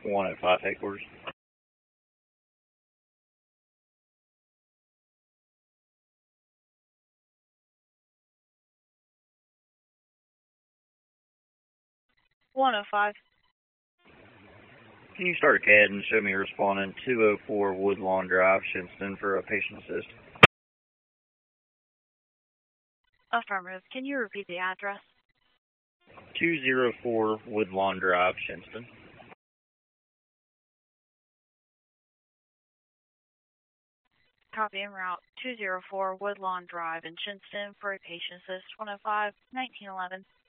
1 at 5 headquarters. One oh five. Can you start a CAD and show me a respondent 204 Woodlawn Drive, Shinston, for a patient assist? Affirmative. Can you repeat the address? 204 Woodlawn Drive, Shinston. Copy en route. 204 Woodlawn Drive in Shinston for a patient assist 105-1911.